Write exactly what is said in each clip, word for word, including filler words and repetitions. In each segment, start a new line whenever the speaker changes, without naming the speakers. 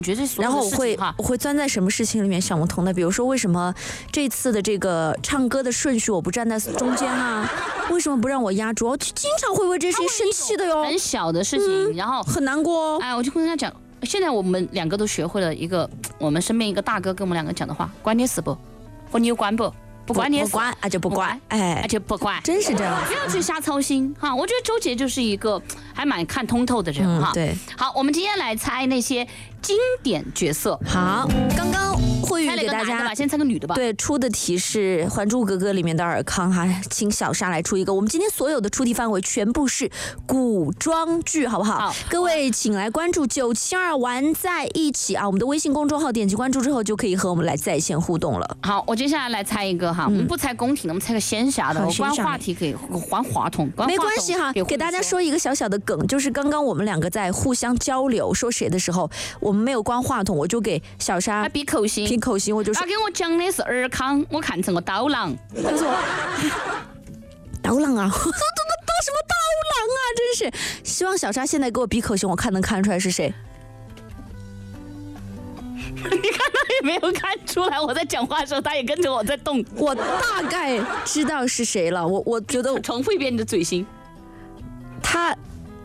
觉得所有
然后我会
的事情哈，
我会钻在什么事情里面想不通的，比如说为什么这次的这个唱歌的顺序我不站在中间啊？为什么不让我压轴？经常会为这些事情生气的哟，
很小的事情，然后
很难过哦。
哎，我就跟他讲，现在我们两个都学会了一个，我们身边一个大哥跟我们两个讲的话，关你事不？和你有关不？不关你事，
不关啊就不关，
啊
哎，
就不关，
真是这样。
不要去瞎操心哈。我觉得周杰就是一个还蛮看通透的人哈。
嗯，对。
好，我们今天来猜那些经典角色。
好，刚刚慧宇
猜了
给大家
个男的吧，先猜个女的吧。
对出的题是《还珠格格》里面的尔康哈，请小沙来出一个。我们今天所有的出题范围全部是古装剧，好不好？
好，
各位请来关注九七二玩在一起啊，我们的微信公众号，点击关注之后就可以和我们来在线互动了。
好，我接下来来猜一个哈，我们不猜宫廷的，我们猜个仙侠的。
好
我关
仙侠
话题可以还话筒，关
没
话筒
关系哈，
给
给大家说一个小小的梗，就是刚刚我们两个在互相交流说谁的时候，我们没有关话筒，我就给小沙
他比口型，
凭口型，我就说
他跟我讲的是尔康，我看成个刀郎。
他说刀郎啊，我说怎么刀什么刀郎啊，真是。希望小沙现在给我比口型，我看能看出来是谁。
你看他也没有看出来，我在讲话的时候，他也跟着我在动。
我大概知道是谁了，我我觉得
重复一遍你的嘴型，
他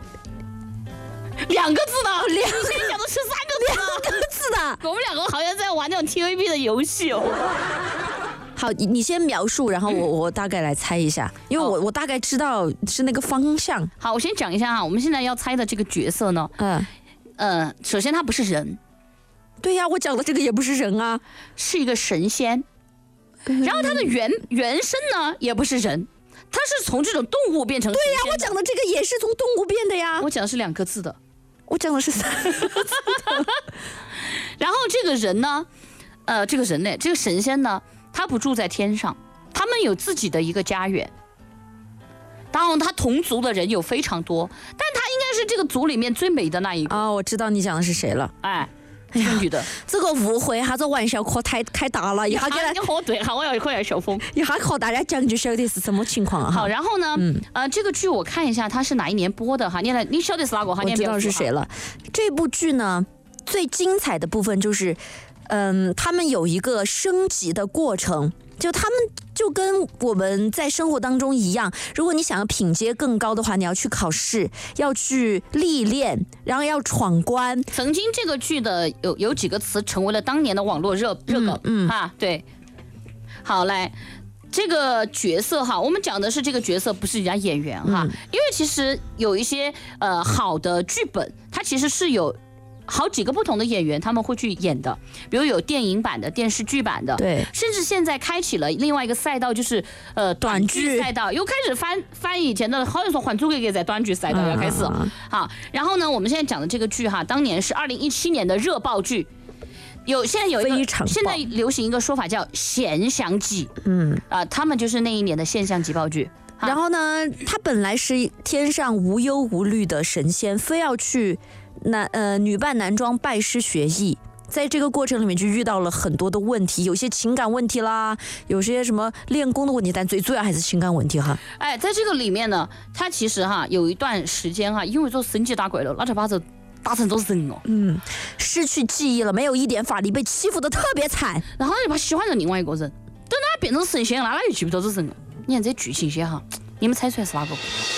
两个字的，
两
你先讲的是三个字的。
两个字的。
我们两个好像在玩那种 T V B 的游戏哦。
好，你你先描述，然后我我大概来猜一下，因为我我大概知道是那个方向。
好，我先讲一下哈，我们现在要猜的这个角色呢，
嗯，
呃，首先他不是人，
对呀，我讲的这个也不是人啊，
是一个神仙。然后他的原原身呢也不是人，他是从这种动物变成神仙的。
对呀，我讲的这个也是从动物变的呀。
我讲的是两个字的，
我讲的是三个字的。
然后这个人呢，呃，这个人类，这个神仙呢，他不住在天上，他们有自己的一个家园。当然，他同族的人有非常多，但他应该是这个族里面最美的那一个。
哦，我知道你讲的是谁了。
哎，这个女的，
这个误会，哈，这玩笑可太开大了，一下给他
你喝对哈，我要一会儿小风。
一下和大家讲就晓得是什么情况了哈。
好，然后呢，嗯，呃，这个剧我看一下它是哪一年播的哈，你来，你晓得是哪个哈？
我知道是谁了。这部剧呢，最精彩的部分就是，嗯，他们有一个升级的过程。就他们就跟我们在生活当中一样，如果你想要品阶更高的话，你要去考试，要去历练，然后要闯关。
曾经这个剧的有有几个词成为了当年的网络热热梗，嗯啊，对。好，来这个角色哈，我们讲的是这个角色，不是人家演员哈，嗯、因为其实有一些呃好的剧本，它其实是有。好几个不同的演员他们会去演的，比如有电影版的、电视剧版的，
对，
甚至现在开启了另外一个赛道，就是呃短剧赛道，又开始翻翻以前的，好像说《还珠格格》在短剧赛道要开始。嗯、好，然后呢，我们现在讲的这个剧哈，当年是二零一七年的热爆剧，有现在有一个现在流行一个说法叫现象级，嗯啊、呃，他们就是那一年的现象级爆剧。
然后呢，他本来是天上无忧无虑的神仙，非要去。男呃女扮男装拜师学艺，在这个过程里面就遇到了很多的问题，有些情感问题啦，有些什么练功的问题，但最主要还是情感问题哈。
哎，在这个里面呢，他其实哈有一段时间哈，因为做升级打怪了，那就把这打成做人哦，
嗯，失去记忆了，没有一点法力，被欺负的特别惨，
然后就把喜欢上另外一个人，等他变成神仙了，他又记不得这人了。你看这剧情些哈，你们猜出来是哪个？